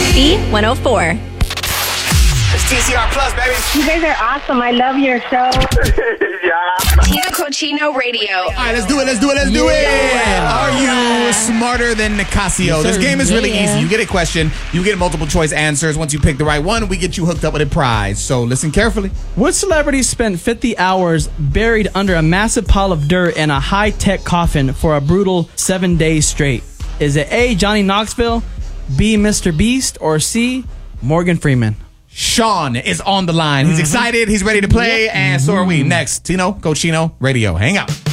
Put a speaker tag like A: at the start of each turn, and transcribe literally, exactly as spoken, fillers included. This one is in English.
A: B one oh four.
B: It's T C R Plus, baby.
C: You guys are awesome. I love your show.
B: Yeah.
A: Tino Cochino Radio.
D: All right, let's do it. Let's do it. Let's do it. Are you smarter than Nicasio?
E: Yes,
D: This
E: sir.
D: game is really
E: Yeah.
D: easy. You get a question, you get multiple choice answers. Once you pick the right one, we get you hooked up with a prize. So listen carefully.
E: What celebrity spent fifty hours buried under a massive pile of dirt in a high-tech coffin for a brutal seven days straight? Is it A, Johnny Knoxville, B, Mister Beast, or C, Morgan Freeman?
D: Sean is on the line. He's excited. He's ready to play. And so are we. Next, Tino Cochino Radio. Hang out.